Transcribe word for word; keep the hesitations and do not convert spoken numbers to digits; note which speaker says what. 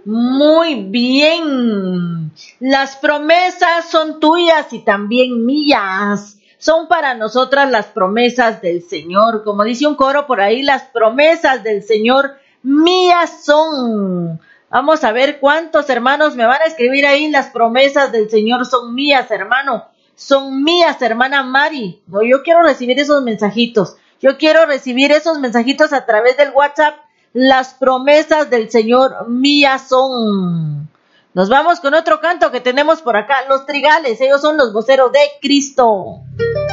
Speaker 1: Muy bien. Las promesas son tuyas y también mías. Son para nosotras las promesas del Señor. Como dice un coro por ahí, las promesas del Señor mías son. Vamos a ver cuántos hermanos me van a escribir ahí. Las promesas del Señor son mías, hermano. Son mías, hermana Mari. No, yo quiero recibir esos mensajitos. Yo quiero recibir esos mensajitos a través del WhatsApp. Las promesas del Señor mías son. Nos vamos con otro canto que tenemos por acá. Los Trigales, ellos son los voceros de Cristo.